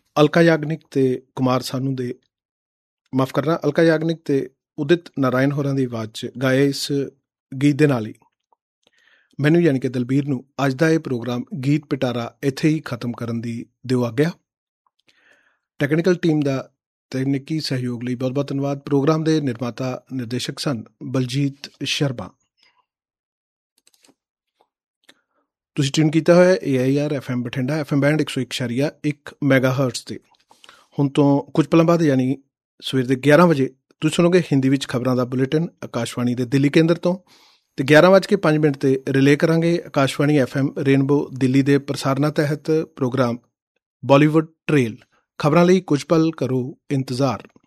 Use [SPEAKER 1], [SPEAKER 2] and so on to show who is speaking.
[SPEAKER 1] ਅਲਕਾ ਯਾਗਨਿਕ ਤੇ ਕੁਮਾਰ ਸਾਨੂ ਦੇ ਮਾਫ ਕਰਨਾ ਅਲਕਾ ਯਾਗਨਿਕ ਤੇ ਉਦਿਤ ਨਾਰਾਇਣ ਹੋਰਾਂ ਦੀ ਆਵਾਜ਼ 'ਚ ਗਾਏ ਇਸ ਗੀਤ ਦੇ ਨਾਲ ਹੀ ਮੈਨੂੰ ਯਾਨੀ ਕਿ ਦਲਬੀਰ ਨੂੰ ਅੱਜ ਦਾ ਇਹ ਪ੍ਰੋਗਰਾਮ ਗੀਤ ਪਿਟਾਰਾ ਇੱਥੇ ਹੀ ਖਤਮ ਕਰਨ ਦੀ ਦਿਓ ਆਗਿਆ। ਟੈਕਨੀਕਲ ਟੀਮ ਦਾ ਤਕਨੀਕੀ ਸਹਿਯੋਗ ਲਈ ਬਹੁਤ ਬਹੁਤ ਧੰਨਵਾਦ। ਪ੍ਰੋਗਰਾਮ ਦੇ ਨਿਰਮਾਤਾ ਨਿਰਦੇਸ਼ਕ ਸਨ ਬਲਜੀਤ ਸ਼ਰਮਾ। ਤੁਸੀਂ ਟਿਊਨ ਕੀਤਾ ਹੋਇਆ AIR FM Bathinda, FM band 101.1 ਮੈਗਾਹਰਟਜ਼ 'ਤੇ। ਹੁਣ ਤੋਂ ਕੁਝ ਪਲਾਂ ਬਾਅਦ ਯਾਨੀ ਸਵੇਰ ਦੇ 11 ਵਜੇ ਤੁਸੀਂ ਸੁਣੋਗੇ ਹਿੰਦੀ ਵਿੱਚ ਖਬਰਾਂ ਦਾ ਬੁਲੇਟਿਨ ਆਕਾਸ਼ਵਾਣੀ ਦੇ ਦਿੱਲੀ ਕੇਂਦਰ ਤੋਂ, ਅਤੇ 11:05 'ਤੇ ਰਿਲੇ ਕਰਾਂਗੇ ਆਕਾਸ਼ਵਾਣੀ FM ਰੇਨਬੋ ਦਿੱਲੀ ਦੇ ਪ੍ਰਸਾਰਨਾਂ ਤਹਿਤ ਪ੍ਰੋਗਰਾਮ ਬਾਲੀਵੁੱਡ ਟ੍ਰੇਲ। ਖਬਰਾਂ ਲਈ ਕੁਝ ਪਲ ਕਰੋ ਇੰਤਜ਼ਾਰ।